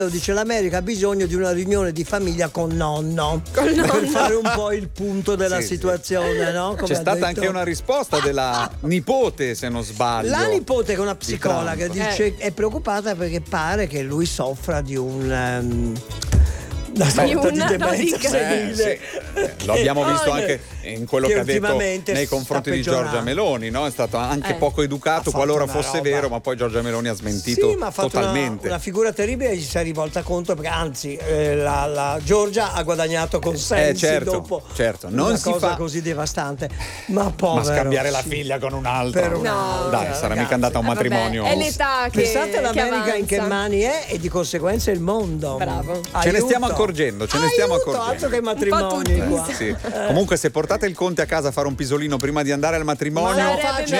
Dice l'America ha bisogno di una riunione di famiglia con nonno per fare un po' il punto della situazione, no? Come c'è stata anche una risposta della nipote, se non sbaglio. La nipote, che è una psicologa, dice è preoccupata perché pare che lui soffra di una sorta di demenza senile. Lo abbiamo visto anche in quello che ha detto nei confronti di Giorgia Meloni, no? È stato anche poco educato qualora fosse vero, ma poi Giorgia Meloni ha smentito ma ha fatto totalmente. Una figura terribile, gli si è rivolta contro, perché anzi la Giorgia ha guadagnato consensi dopo non una si cosa fa così devastante. Ma scambiare la figlia con un altro, dai, sarà mica andata a un matrimonio. È l'età che pensate l'America in che mani è, e di conseguenza il mondo. Bravo. Ce ne stiamo accorgendo, altro che matrimoni qua. Comunque, se portate il conte a casa a fare un pisolino prima di andare al matrimonio,